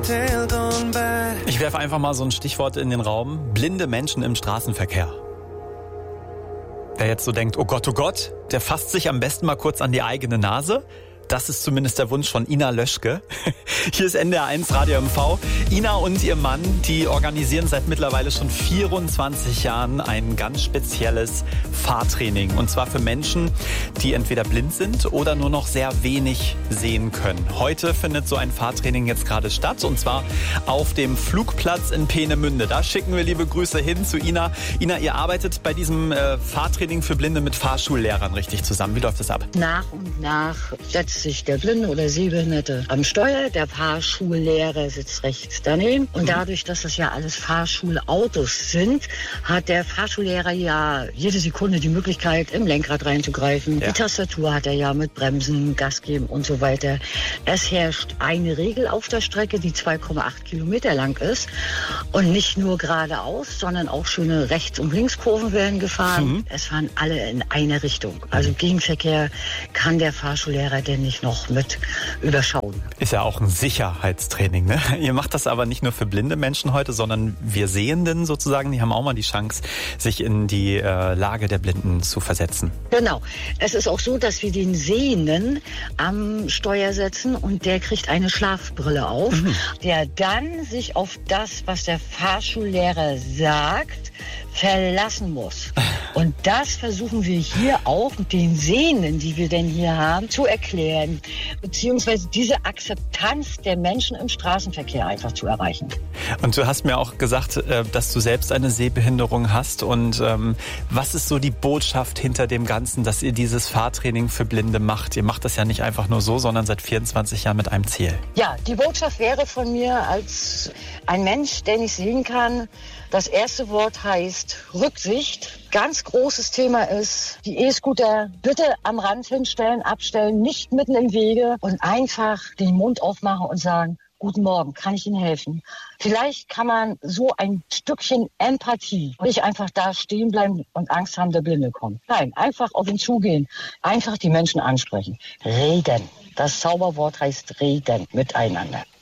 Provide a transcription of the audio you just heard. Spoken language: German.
Ich werfe einfach mal so ein Stichwort in den Raum. Blinde Menschen im Straßenverkehr. Wer jetzt so denkt, oh Gott, der fasst sich am besten mal kurz an die eigene Nase. Das ist zumindest der Wunsch von Ina Löschke. Hier ist NDR 1 Radio MV. Ina und ihr Mann, die organisieren seit mittlerweile schon 24 Jahren ein ganz spezielles Fahrtraining. Und zwar für Menschen, die entweder blind sind oder nur noch sehr wenig sehen können. Heute findet so ein Fahrtraining jetzt gerade statt. Und zwar auf dem Flugplatz in Peenemünde. Da schicken wir liebe Grüße hin zu Ina. Ina, ihr arbeitet bei diesem Fahrtraining für Blinde mit Fahrschullehrern richtig zusammen. Wie läuft das ab? Nach und nach setzt sich der Blinde oder Sehbehinderte am Steuer, der Fahrschullehrer sitzt rechts daneben. Und dadurch, dass das ja alles Fahrschulautos sind, hat der Fahrschullehrer ja jede Sekunde die Möglichkeit, im Lenkrad reinzugreifen. Ja. Die Tastatur hat er ja mit Bremsen, Gas geben und so weiter. Es herrscht eine Regel auf der Strecke, die 2,8 Kilometer lang ist. Und nicht nur geradeaus, sondern auch schöne Rechts- und Linkskurven werden gefahren. Es fahren alle in eine Richtung. Also Gegenverkehr kann der Fahrschullehrer denn nicht noch mit überschauen. Ist ja auch ein Sicherheitstraining, ne? Ihr macht das aber nicht nur für blinde Menschen heute, sondern wir Sehenden sozusagen, die haben auch mal die Chance, sich in die Lage der Blinden zu versetzen. Genau. Es ist auch so, dass wir den Sehenden am Steuer setzen und der kriegt eine Schlafbrille auf, der dann sich auf das, was der Fahrschullehrer sagt, verlassen muss. Und das versuchen wir hier auch den Sehenden, die wir denn hier haben, zu erklären, beziehungsweise diese Akzeptanz der Menschen im Straßenverkehr einfach zu erreichen. Und du hast mir auch gesagt, dass du selbst eine Sehbehinderung hast. Und was ist so die Botschaft hinter dem Ganzen, dass ihr dieses Fahrtraining für Blinde macht? Ihr macht das ja nicht einfach nur so, sondern seit 24 Jahren mit einem Ziel. Ja, die Botschaft wäre von mir als ein Mensch, der nicht sehen kann, das erste Wort heißt Rücksicht. Ganz großes Thema ist, die E-Scooter bitte am Rand hinstellen, abstellen, nicht mitten im Wege und einfach den Mund aufmachen und sagen, guten Morgen, kann ich Ihnen helfen? Vielleicht kann man so ein Stückchen Empathie, nicht einfach da stehen bleiben und Angst haben, der Blinde kommt. Nein, einfach auf ihn zugehen, einfach die Menschen ansprechen. Reden. Das Zauberwort heißt reden, miteinander.